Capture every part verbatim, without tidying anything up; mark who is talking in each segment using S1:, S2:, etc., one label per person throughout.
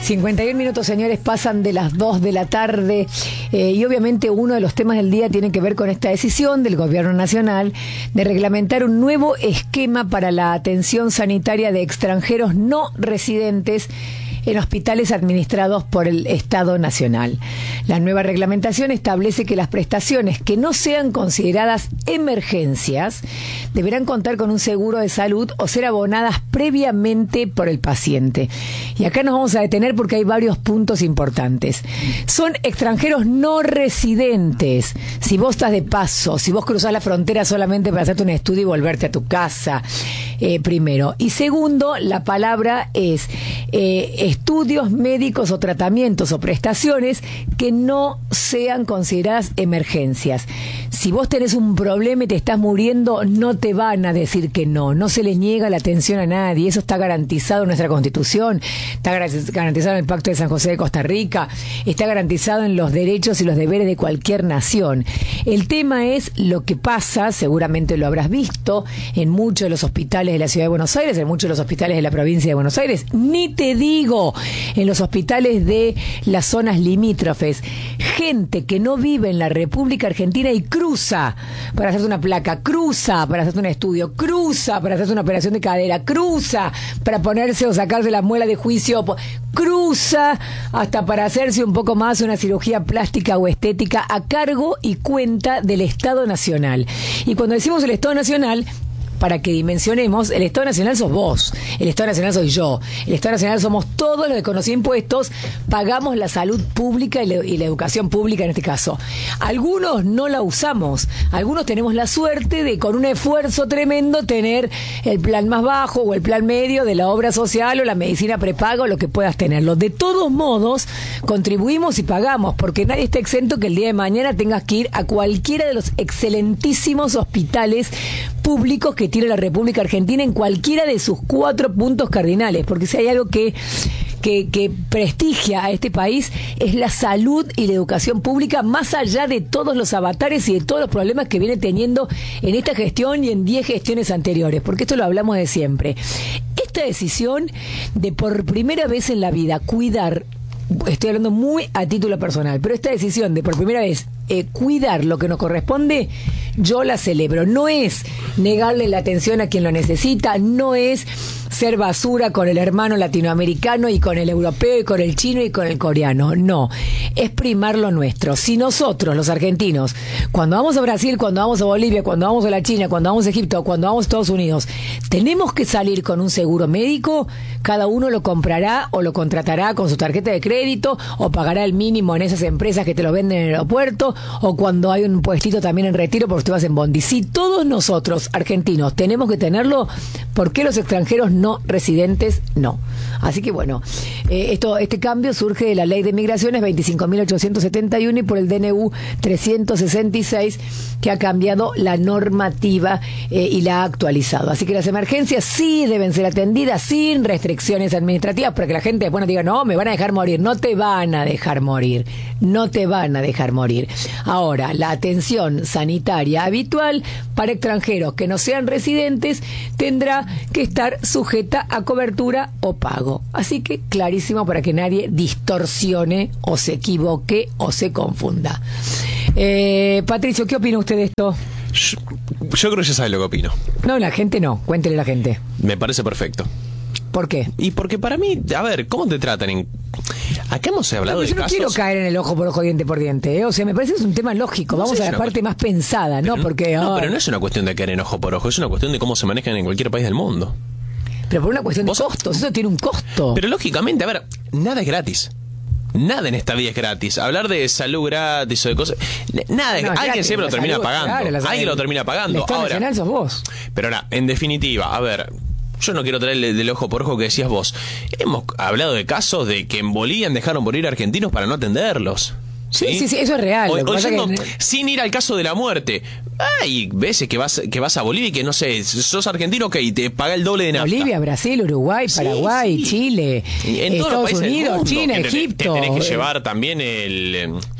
S1: cincuenta y un minutos, señores, pasan de las dos de la tarde eh, y obviamente uno de los temas del día tiene que ver con esta decisión del Gobierno Nacional de reglamentar un nuevo esquema para la atención sanitaria de extranjeros no residentes en hospitales administrados por el Estado Nacional. La nueva reglamentación establece que las prestaciones que no sean consideradas emergencias deberán contar con un seguro de salud o ser abonadas previamente por el paciente. Y acá nos vamos a detener porque hay varios puntos importantes. Son extranjeros no residentes. Si vos estás de paso, si vos cruzás la frontera solamente para hacerte un estudio y volverte a tu casa, eh, primero. Y segundo, la palabra es eh, estudios médicos o tratamientos o prestaciones que no sean consideradas emergencias. Si vos tenés un problema y te estás muriendo, no te van a decir que no. No se le niega la atención a nadie. Eso está garantizado en nuestra Constitución, está garantizado en el Pacto de San José de Costa Rica, está garantizado en los derechos y los deberes de cualquier nación. El tema es lo que pasa, seguramente lo habrás visto, en muchos de los hospitales de la Ciudad de Buenos Aires, en muchos de los hospitales de la provincia de Buenos Aires, ni te digo en los hospitales de las zonas limítrofes. Gente que no vive en la República Argentina y cruza para hacerte una placa, cruza para hacerte un estudio, cruza para hacerte una operación de cadera, cruza para ponerse o sacarse la muela de juicio, cruza hasta para hacerse un poco más una cirugía plástica o estética a cargo y cuenta del Estado Nacional. Y cuando decimos el Estado Nacional, para que dimensionemos, el Estado Nacional sos vos, el Estado Nacional soy yo, el Estado Nacional somos todos los que con los impuestos pagamos la salud pública y la, y la educación pública en este caso. Algunos no la usamos, algunos tenemos la suerte de con un esfuerzo tremendo tener el plan más bajo o el plan medio de la obra social o la medicina prepaga o lo que puedas tenerlo. De todos modos, contribuimos y pagamos porque nadie está exento que el día de mañana tengas que ir a cualquiera de los excelentísimos hospitales públicos que tiene la República Argentina en cualquiera de sus cuatro puntos cardinales, porque si hay algo que, que, que prestigia a este país es la salud y la educación pública, más allá de todos los avatares y de todos los problemas que viene teniendo en esta gestión y en diez gestiones anteriores, porque esto lo hablamos de siempre. Esta decisión de por primera vez en la vida cuidar, estoy hablando muy a título personal, pero esta decisión de por primera vez eh, cuidar lo que nos corresponde, yo la celebro. No es negarle la atención a quien lo necesita, no es ser basura con el hermano latinoamericano y con el europeo y con el chino y con el coreano, no, es primar lo nuestro. Si nosotros, los argentinos, cuando vamos a Brasil, cuando vamos a Bolivia, cuando vamos a la China, cuando vamos a Egipto, cuando vamos a Estados Unidos, tenemos que salir con un seguro médico, cada uno lo comprará o lo contratará con su tarjeta de crédito o pagará el mínimo en esas empresas que te lo venden en el aeropuerto o cuando hay un puestito también en retiro porque tú vas en bondi. Si todos nosotros, argentinos, tenemos que tenerlo, ¿por qué los extranjeros no residentes no? Así que bueno, eh, esto, este cambio surge de la Ley de Migraciones veinticinco mil ochocientos setenta y uno y por el D N U trescientos sesenta y seis, que ha cambiado la normativa eh, y la ha actualizado. Así que las emergencias sí deben ser atendidas sin restricciones administrativas para que la gente después no diga, no, me van a dejar morir. No te van a dejar morir, no te van a dejar morir. Ahora, la atención sanitaria habitual para extranjeros que no sean residentes tendrá que estar sujeta a cobertura o pago. Así que clarísimo para que nadie distorsione o se equivoque o se confunda. Eh, Patricio, ¿qué opina usted de esto?
S2: Yo, yo creo que ya sabe lo que opino.
S1: No, la gente no. Cuéntele a la gente.
S2: Me parece perfecto.
S1: ¿Por qué?
S2: Y porque para mí, a ver, ¿cómo te tratan? En... Acá hemos hablado
S1: no,
S2: de
S1: yo no
S2: casos...
S1: quiero caer en el ojo por ojo, diente por diente, ¿eh? O sea, me parece que es un tema lógico.
S2: No
S1: Vamos
S2: sé,
S1: a la parte
S2: cuestión...
S1: más pensada, ¿no?
S2: Pero,
S1: Porque,
S2: no,
S1: oh...
S2: pero no es una cuestión de caer en ojo por ojo, es una cuestión de cómo se manejan en cualquier país del mundo.
S1: Pero por una cuestión de
S2: ¿Vos...
S1: costos, eso tiene un costo.
S2: Pero lógicamente, a ver, nada es gratis. Nada en esta vida es gratis. Hablar de salud gratis o de cosas... Nada, no, alguien gratis, siempre lo termina salud, pagando. Claro, alguien lo termina pagando.
S1: El ahora, nacional sos vos.
S2: Pero ahora, en definitiva, a ver... Yo no quiero traerle del ojo por ojo que decías vos. Hemos hablado de casos de que en Bolivia dejaron morir argentinos para no atenderlos.
S1: Sí, sí, sí, sí, eso es real.
S2: O, o yendo,
S1: que...
S2: sin ir al caso de la muerte. Hay veces que vas que vas a Bolivia y que, no sé, sos argentino que y te paga el doble de nafta.
S1: Bolivia, Brasil, Uruguay, Paraguay, sí, sí. Chile, en Estados Unidos, mundo, China,
S2: que te,
S1: Egipto.
S2: Te tenés que llevar también el...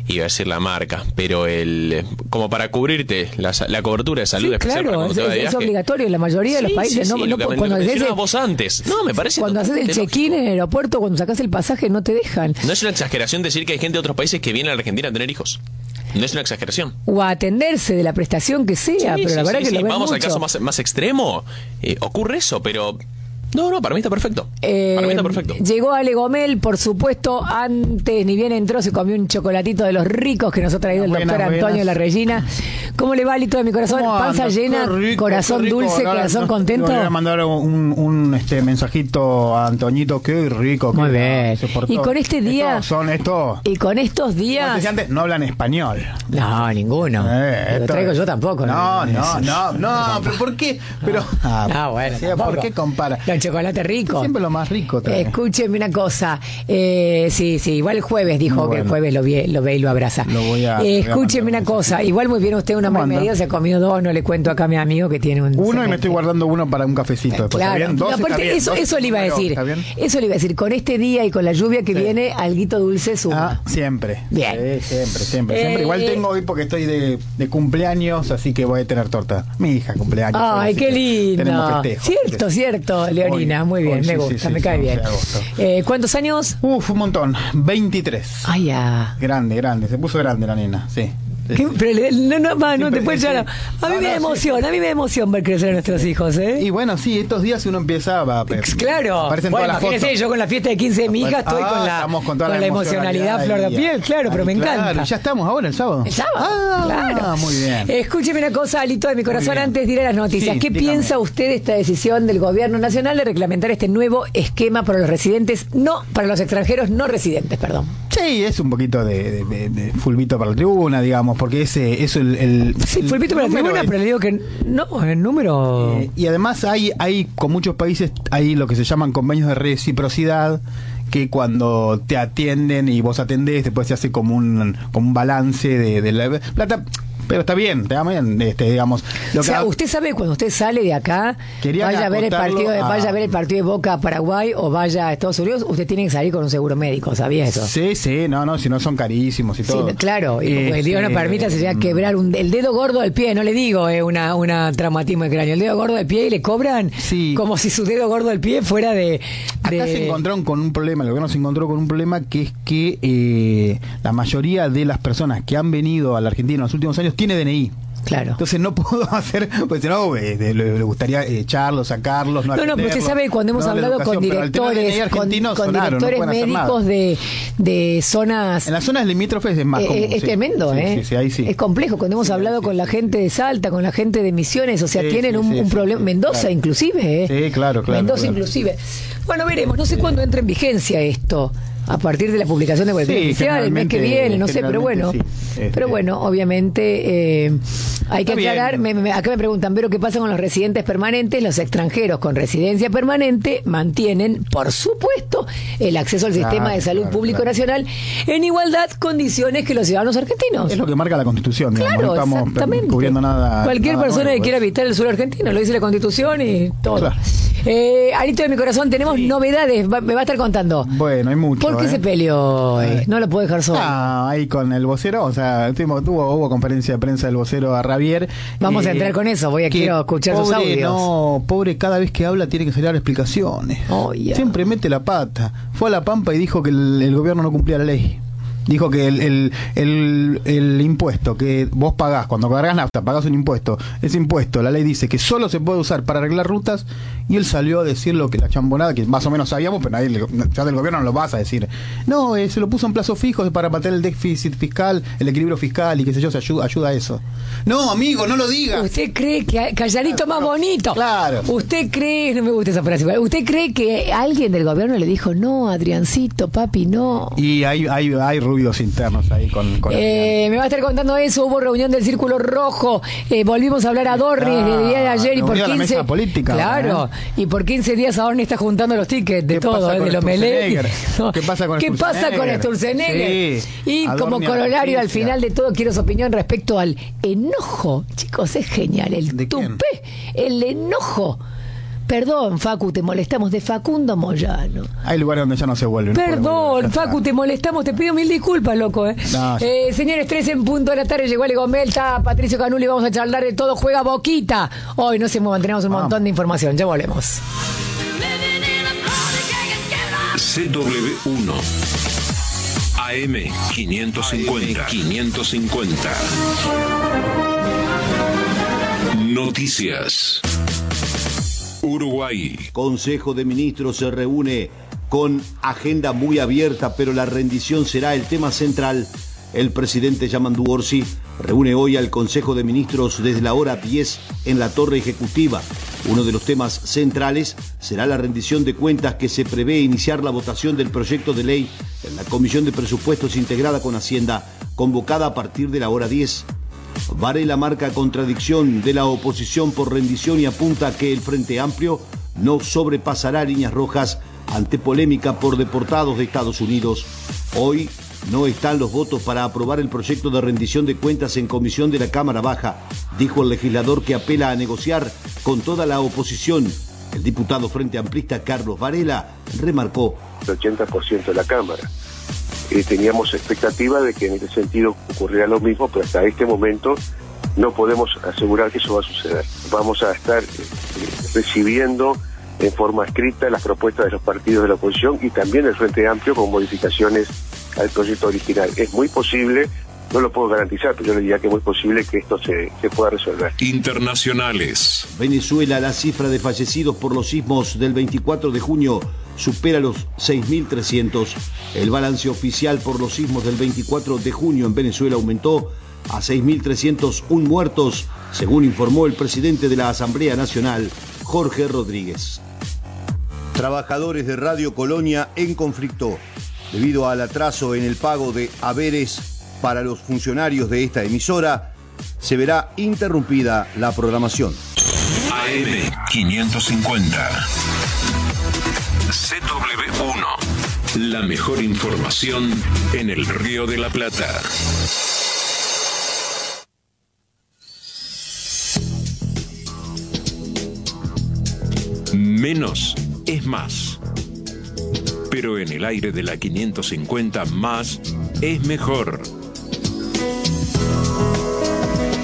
S2: iba a decir la marca, pero el como para cubrirte la, la cobertura de salud
S1: sí,
S2: especial
S1: claro,
S2: para
S1: es, es, es obligatorio en la mayoría de
S2: sí,
S1: los países.
S2: Sí,
S1: no,
S2: sí,
S1: no,
S2: lo que,
S1: cuando
S2: lo que
S1: haces el,
S2: vos antes. No, me parece
S1: cuando haces el check-in en el aeropuerto, cuando sacás el pasaje, no te dejan.
S2: No es una exageración decir que hay gente de otros países que viene a la Argentina a tener hijos. No es una exageración.
S1: O a atenderse de la prestación que sea,
S2: sí,
S1: pero
S2: sí,
S1: la verdad
S2: sí,
S1: que
S2: sí.
S1: lo ven
S2: Vamos
S1: mucho.
S2: al caso más, más extremo. Eh, ocurre eso, pero... No, no, para mí está perfecto.
S1: Eh,
S2: para mí está perfecto.
S1: Llegó Ale Gomel, por supuesto, antes ni bien entró, se comió un chocolatito de los ricos que nos ha traído buenas, el doctor buenas. Antonio La Regina. ¿Cómo le va, Alito de mi corazón? Panza anda? Llena, rico, corazón rico, dulce, ahora, corazón no, contento.
S3: Le voy a mandar un, un este, mensajito a Antoñito, qué rico.
S1: Muy
S3: qué
S1: bien. Y con este día...
S3: Estos son estos...
S1: Y con estos días...
S3: No, antes, no hablan español.
S1: No, ninguno.
S3: Eh,
S1: lo traigo yo tampoco.
S3: No, no, no, no, no, pero ¿por qué? Pero,
S1: ah, ah, bueno,
S3: sí, ¿por qué compara?
S1: El chocolate rico.
S3: Siempre lo más rico trae.
S1: Escúcheme una cosa. Eh, sí, sí, igual el jueves dijo bueno. que el jueves lo ve, lo ve y lo abraza.
S3: Lo voy a,
S1: eh, escúcheme una cosa. Igual muy bien usted una marmería, se ha comido dos, no le cuento acá a mi amigo que tiene un...
S3: Uno
S1: cemento.
S3: y me estoy guardando uno para un cafecito. Después,
S1: claro.
S3: ¿está bien? Dos,
S1: no, aparte,
S3: está bien.
S1: Eso,
S3: Dos,
S1: eso le iba a decir. Eso le iba a decir. Con este día y con la lluvia que sí. viene, alguito dulce suma.
S3: Ah, siempre.
S1: Bien.
S3: Sí, siempre, siempre,
S1: eh,
S3: siempre. Igual tengo hoy porque estoy de, de cumpleaños, así que voy a tener torta. Mi hija cumpleaños.
S1: Ay,
S3: hoy,
S1: qué lindo.
S3: Festejo,
S1: cierto,
S3: hoy.
S1: cierto, Leonina.
S3: Hoy,
S1: muy bien,
S3: hoy,
S1: me
S3: sí,
S1: gusta,
S3: sí,
S1: me
S3: sí,
S1: cae
S3: sí,
S1: bien. Eh, ¿Cuántos años?
S3: Uf, un montón. veintitrés.
S1: Ay, ya.
S3: Grande, grande. Se puso grande la nena, sí.
S1: ¿Qué? Pero le, no, no, va, no te puedes sí. A mí no, me da no, emoción, sí. a mí me da emoción ver crecer a nuestros hijos, ¿eh?
S3: Y bueno, sí, estos días uno empieza a...
S1: Claro.
S3: Aparecen
S1: bueno,
S3: todas las fotos.
S1: Yo con la fiesta de quince de mi hija estoy
S3: ah,
S1: con la,
S3: con toda
S1: con la emocionalidad flor de piel, claro, pero
S3: Ay,
S1: me
S3: claro.
S1: encanta.
S3: Ya estamos ahora, el sábado.
S1: El sábado,
S3: ah,
S1: claro.
S3: muy bien.
S1: Escúcheme una cosa, Alito de mi corazón, antes de ir a las noticias.
S3: Sí,
S1: ¿Qué
S3: dígame.
S1: piensa usted de esta decisión del gobierno nacional de reglamentar este nuevo esquema para los residentes, no, para los extranjeros no residentes, perdón?
S3: Sí, es un poquito de, de, de, de fulbito para la tribuna, digamos, porque ese es el... el
S1: sí,
S3: el
S1: fulbito para la tribuna,
S3: es,
S1: pero le digo que no, el número...
S3: Eh, y además hay, hay, con muchos países, hay lo que se llaman convenios de reciprocidad, que cuando te atienden y vos atendés, después se hace como un, como un balance de, de la plata... Pero está bien, está bien, este, digamos. Lo
S1: o sea,
S3: que,
S1: usted sabe cuando usted sale de acá, vaya a ver el partido, de, a... vaya a ver el partido de Boca Paraguay o vaya a Estados Unidos, usted tiene que salir con un seguro médico, ¿sabía eso?
S3: Sí, sí, no, no, si no son carísimos y todo.
S1: Sí, claro, y como eh, el Dios no permita, se llega a quebrar un, el dedo gordo del pie, no le digo eh, una, una traumatismo de cráneo, el dedo gordo del pie y le cobran sí. como si su dedo gordo del pie fuera de... de...
S3: Acá se encontraron con un problema, el gobierno se encontró con un problema que es que eh, la mayoría de las personas que han venido a la Argentina en los últimos años tiene D N I.
S1: Claro.
S3: Entonces no puedo hacer, pues no, eh, le, le gustaría echarlos, sacarlos, no
S1: No, no, pero usted sabe cuando hemos no, hablado con directores, con, con sonaron, directores no médicos de, de zonas...
S3: En las zonas limítrofes es más
S1: eh,
S3: común.
S1: Es
S3: sí.
S1: tremendo,
S3: sí,
S1: ¿eh?
S3: Sí, sí, ahí sí.
S1: Es complejo. Cuando hemos sí, hablado sí, con la gente de Salta, con la gente de Misiones, o sea, sí, tienen sí, un, sí, un problema. Sí, Mendoza claro. inclusive, ¿eh?
S3: Sí, claro, claro.
S1: Mendoza
S3: claro.
S1: inclusive. Bueno, veremos. No sé sí. cuándo entra en vigencia esto. A partir de la publicación de boletín sí, oficial, el mes que viene, no sé, pero bueno. Sí, este. Pero bueno, obviamente eh, hay que Está aclarar. Me, me, acá me preguntan, pero ¿qué pasa con los residentes permanentes? Los extranjeros con residencia permanente mantienen, por supuesto, el acceso al claro, sistema de salud claro, público claro. nacional en igualdad condiciones que los ciudadanos argentinos.
S3: Es lo que marca la Constitución. Digamos.
S1: Claro,
S3: no estamos
S1: exactamente.
S3: Cubriendo nada.
S1: Cualquier
S3: nada
S1: persona
S3: nuevo,
S1: que quiera visitar el suelo argentino, lo dice la Constitución y todo.
S3: Claro.
S1: Eh, Alito de mi corazón, tenemos
S3: sí.
S1: novedades. Va, me va a estar contando.
S3: Bueno, hay mucho.
S1: ¿Por qué
S3: eh?
S1: se peleó hoy? No lo puedo dejar solo.
S3: Ah, ahí con el vocero, o sea, tuvo, tuvo hubo conferencia de prensa del vocero a Javier.
S1: Vamos
S3: eh,
S1: a entrar con eso, voy a quiero escuchar
S3: pobre,
S1: sus audios.
S3: No, pobre, cada vez que habla tiene que salir a dar explicaciones.
S1: Oh, yeah.
S3: Siempre mete la pata. Fue a La Pampa y dijo que el, el gobierno no cumplía la ley. Dijo que el, el, el, el impuesto que vos pagás, cuando cargas nafta, pagás un impuesto. Ese impuesto, la ley dice que solo se puede usar para arreglar rutas, y él salió a decir lo que la chambonada, que más o menos sabíamos, pero nadie, ya del gobierno no lo vas a decir. No, eh, se lo puso en plazos fijos para mantener el déficit fiscal, el equilibrio fiscal, y qué sé yo, se ayuda, ayuda a eso. No, amigo, no lo diga.
S1: ¿Usted cree que calladito más bonito?
S3: Claro.
S1: ¿Usted cree, no me gusta esa frase, ¿usted cree que alguien del gobierno le dijo, no, Adriancito, papi, no?
S3: Y hay, hay, hay ruidos internos ahí con... con
S1: eh, me va a estar contando eso. Hubo reunión del Círculo Rojo, eh, volvimos a hablar a Dornis ah, el día de ayer y por quince... La mesa política, claro, ¿eh? Y por quince días Dornis está juntando los tickets de todo, eh, de los Melé. No. ¿Qué pasa con ¿Qué pasa con Sturzenegger? Sí. Y a como corolario al final de todo quiero su opinión respecto al enojo. Chicos, es genial, el tupé, el enojo Perdón, Facu, te molestamos, de Facundo Moyano.
S3: Hay lugares donde ya no se vuelven.
S1: Perdón, no Facu, te molestamos, te pido mil disculpas, loco. ¿eh? No, eh, señores, tres en punto de la tarde, llegó Ale Gomel, está Patricio Canuli, vamos a charlar de todo, juega Boquita. Hoy no se muevan, tenemos un montón de información, ya volvemos.
S4: C W uno A M quinientos cincuenta quinientos cincuenta Noticias. Uruguay.
S5: Consejo de Ministros se reúne con agenda muy abierta, pero la rendición será el tema central. El presidente Yamandu Orsi reúne hoy al Consejo de Ministros desde la hora diez en la Torre Ejecutiva. Uno de los temas centrales será la rendición de cuentas, que se prevé iniciar la votación del proyecto de ley en la Comisión de Presupuestos integrada con Hacienda, convocada a partir de la hora diez. Varela marca contradicción de la oposición por rendición y apunta que el Frente Amplio no sobrepasará líneas rojas ante polémica por deportados de Estados Unidos. Hoy no están los votos para aprobar el proyecto de rendición de cuentas en comisión de la Cámara Baja, dijo el legislador, que apela a negociar con toda la oposición. El diputado Frente Amplista Carlos Varela remarcó:
S6: el ochenta por ciento de la Cámara. Eh, teníamos expectativa de que en ese sentido ocurriera lo mismo, pero hasta este momento no podemos asegurar que eso va a suceder. Vamos a estar eh, recibiendo en forma escrita las propuestas de los partidos de la oposición y también el Frente Amplio con modificaciones al proyecto original. Es muy posible, no lo puedo garantizar, pero yo le diría que es muy posible que esto se, se pueda resolver.
S4: Internacionales.
S5: Venezuela, la cifra de fallecidos por los sismos del veinticuatro de junio supera los seis mil trescientos. El balance oficial por los sismos del veinticuatro de junio en Venezuela aumentó a seis mil trescientos uno muertos, según informó el presidente de la Asamblea Nacional, Jorge Rodríguez.
S7: Trabajadores de Radio Colonia en conflicto debido al atraso en el pago de haberes para los funcionarios de esta emisora. Se verá interrumpida la programación.
S4: A M quinientos cincuenta C W uno, la mejor información en el Río de la Plata. Menos es más. Pero en el aire de la quinientos cincuenta, más es mejor.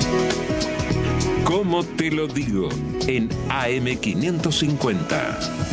S4: ¿Cómo te lo digo? En A M quinientos cincuenta.